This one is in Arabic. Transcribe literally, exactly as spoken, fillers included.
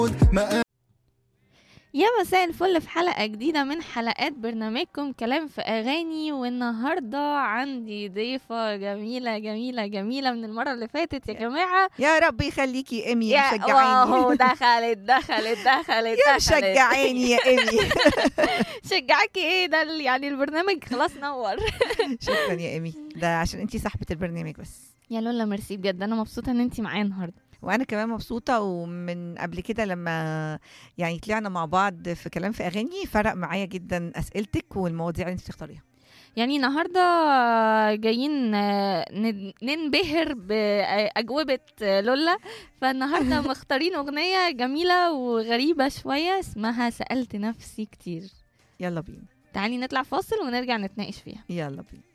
يا مساء الفل في حلقة جديدة من حلقات برنامجكم كلام في أغاني. والنهاردة عندي ضيفة جميلة جميلة جميلة من المرة اللي فاتت يا جماعة. يا رب يخليكي يا إيمي، يا مشجعاني. واو، دخلت دخلت دخلت يا دخلت مشجعاني يا إيمي. شجعكي ايه ده ال- يعني البرنامج خلاص نور. شكرا يا إيمي، ده عشان انتي صاحبة البرنامج بس. يا لولا ميرسي بجد، أنا مبسوطة إن انتي معايا النهاردة. وانا كمان مبسوطة، ومن قبل كده لما يعني طلعنا مع بعض في كلام في اغاني فرق معايا جدا اسئلتك والمواضيع اللي انت تختاريها. يعني النهاردة جايين آه، ن- ننبهر بأجوبة آه، لولا. فالنهاردة مختارين أغنية جميلة وغريبة شوية اسمها سألت نفسي كتير. يلا بينا. تعالي نطلع فاصل ونرجع نتناقش فيها. يلا بينا.